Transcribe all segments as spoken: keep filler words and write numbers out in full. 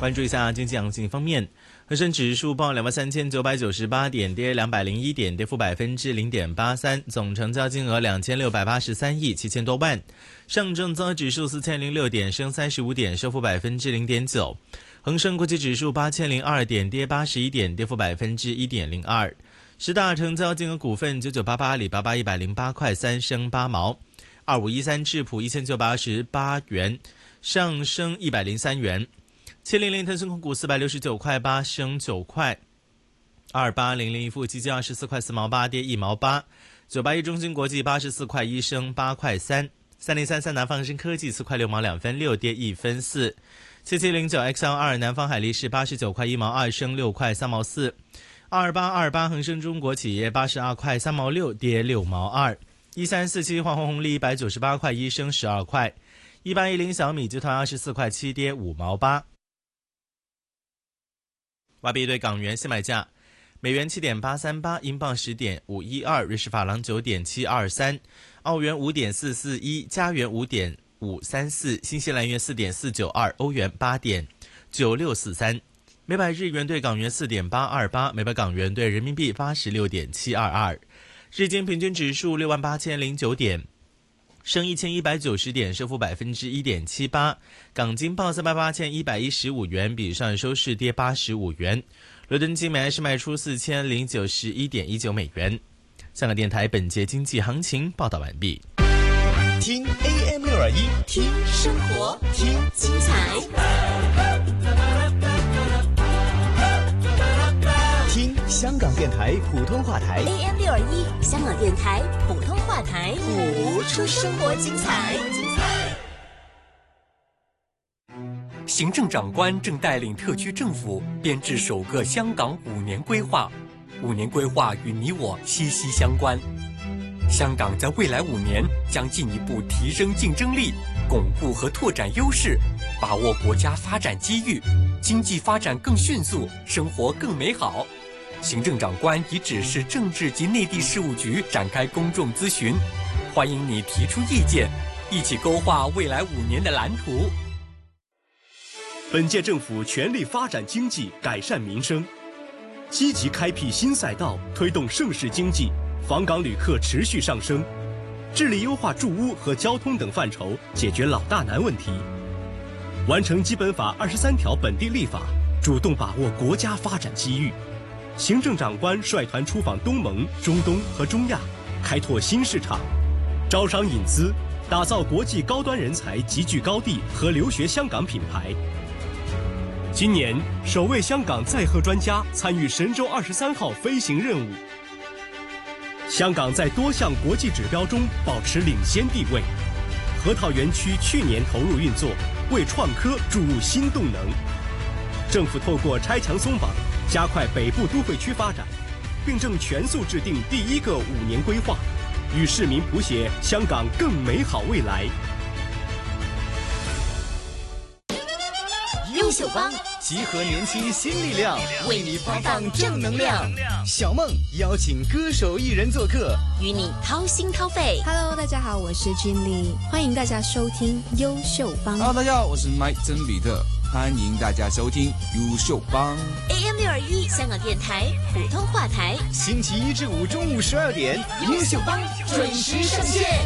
关注一下经济行情方面，恒生指数报两万三千九百九十八点，跌两百零一点，跌幅百分之零点八三，总成交金额两千六百八十三亿七千多万。上证综合指数四千零六点，升三十五点，收幅百分之零点九。恒生国际指数八千零二点，跌八十一点，跌幅百分之一点零二。十大成交金额股份九九八八，阿里巴巴一百零八块三，升八毛。二五一三智普一千九百二十八元，上升一百零三元。七零零腾讯控股四百六十九块八，升九块。二八零零一富基金二十四块四毛八，跌一毛八。九八一中芯国际八十四块一，升八块三。三零三三南方恒生科技四块六毛两分六，跌一分四。七七零九 X L 二南方海力士八十九块一毛二，升六块三毛四。二八二八恒生中国企业八十二块三毛六，跌六毛二。一三四七华虹红利一百九十八块一，升十二块。一八一零小米集团二十四块七，跌五毛八。外币对港元现买价：美元七点八三八，英镑十点五一二，瑞士法郎九点七二三，澳元五点四四一，加元五点五三四，新西兰元四点四九二，欧元八点九六四三。每百日元对港元四点八二八，每百港元对人民币八十六点七二二。日经平均指数六万八千零九点。升一千一百九十点，升幅百分之一点七八。港金报三万八千一百一十五元，比上日收市跌八十五元。伦敦金每安士卖出四千零九十一点一九美元。香港电台本节经济行情报道完毕。 听 A M 六二一， 听生活，听精彩， 听香港电台普通话台 A M 六二一，香港电台普通话台， 谱出生活精彩。 行政长官正带领特区政府编制首个香港五年规划，五年规划与你我息息相关。香港在未来五年将进一步提升竞争力，巩固和拓展优势，把握国家发展机遇，经济发展更迅速，生活更美好。行政长官已指示政治及内地事务局展开公众咨询，欢迎你提出意见，一起勾画未来五年的蓝图。 本届政府全力发展经济，改善民生，积极开辟新赛道，推动盛世经济，访港旅客持续上升，致力优化住屋和交通等范畴，解决老大难问题，完成基本法二十三条本地立法，主动把握国家发展机遇。行政长官率团出访东盟、中东和中亚，开拓新市场，招商引资，打造国际高端人才集聚高地和留学香港品牌。今年首位香港载荷专家参与神舟二十三号飞行任务。香港在多项国际指标中保持领先地位。河套园区去年投入运作，为创科注入新动能。政府透过拆墙松绑，加快北部都会区发展，并正全速制定第一个五年规划，与市民谱写香港更美好未来。 优秀帮集合年轻新力量， 为你发放正能量。 小梦邀请歌手艺人做客， 与你掏心掏肺。 Hello， 大家好，我是君丽，欢迎大家收听优秀帮。 Hello， 大家好，我是麦真比特，欢迎大家收听优秀帮。 A M 六二一 香港电台普通话台， 星期一至五中午十二点， 优秀帮准时上线。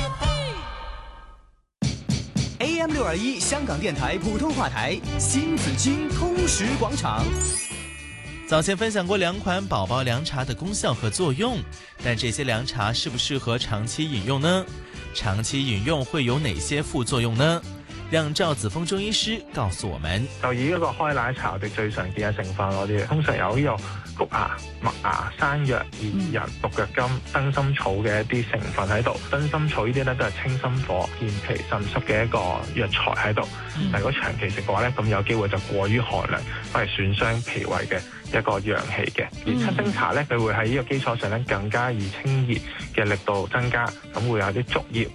A M 六二一 香港电台普通话台，新紫荆通识广场。 早前分享过两款宝宝凉茶的功效和作用，但这些凉茶适不适合长期饮用呢？长期饮用会有哪些副作用呢？讓趙子峰中醫師告訴我們。 就以一個開奶茶我哋最常見嘅成分嗰啲，通常有呢個谷芽、麥芽、山藥、薏仁、獨腳金、燈心草嘅一啲成分喺度。燈心草呢啲咧都係清心火、健脾鎮濕嘅一個藥材喺度。嗯、但如果長期食嘅話咧，咁有機會就過於寒涼，反而損傷脾胃嘅一個陽氣嘅。而七星茶咧，佢會喺呢個基礎上咧更加以清熱嘅力度增加，咁會有啲竹葉